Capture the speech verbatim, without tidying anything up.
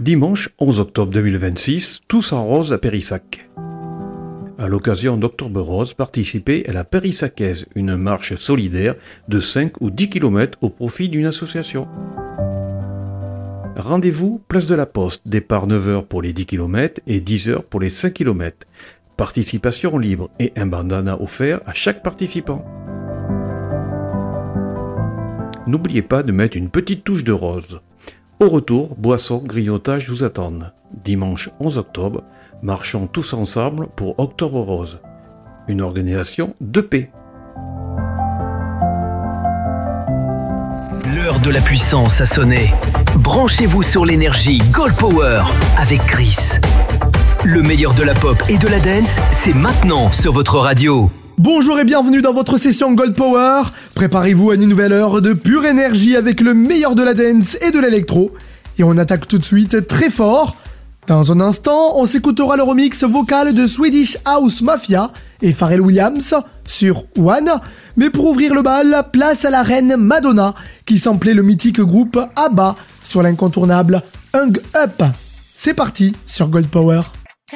Dimanche onze octobre deux mille vingt-six, tous en rose à Périssac. À l'occasion d'Octobre Rose, participez à la Périssacaise, une marche solidaire de cinq ou dix kilomètres au profit d'une association. Rendez-vous place de la Poste, départ neuf heures pour les dix kilomètres et dix heures pour les cinq kilomètres. Participation libre et un bandana offert à chaque participant. N'oubliez pas de mettre une petite touche de rose. Au retour, boissons, grignotage vous attendent. Dimanche onze octobre, marchons tous ensemble pour Octobre Rose. Une organisation de paix. L'heure de la puissance a sonné. Branchez-vous sur l'énergie Gold Power avec Chris. Le meilleur de la pop et de la dance, c'est maintenant sur votre radio. Bonjour et bienvenue dans votre session Gold Power. Préparez-vous à une nouvelle heure de pure énergie avec le meilleur de la dance et de l'électro. Et on attaque tout de suite très fort. Dans un instant, on s'écoutera le remix vocal de Swedish House Mafia et Pharrell Williams sur One. Mais pour ouvrir le bal, place à la reine Madonna qui samplait le mythique groupe ABBA sur l'incontournable Hung Up. C'est parti sur Gold Power.